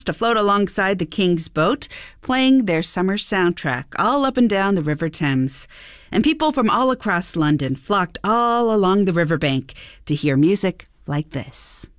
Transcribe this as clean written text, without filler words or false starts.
to float alongside the King's boat, playing their summer soundtrack all up and down the River Thames. And people from all across London flocked all along the riverbank to hear music like this.